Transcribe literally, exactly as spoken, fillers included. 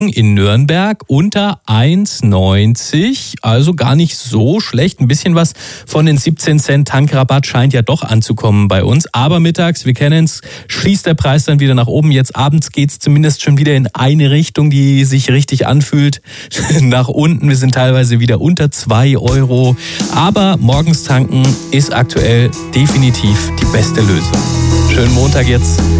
in Nürnberg unter eins neunzig, also gar nicht so schlecht. Ein bisschen was von den siebzehn Cent Tankrabatt scheint ja doch anzukommen bei uns. Aber mittags, wir kennen es, schießt der Preis dann wieder nach oben. Jetzt abends geht es zumindest schon wieder in eine Richtung, die sich richtig anfühlt. Nach unten, wir sind teilweise wieder unter zwei Euro. Aber morgens tanken ist aktuell definitiv die beste Lösung. Schönen Montag jetzt.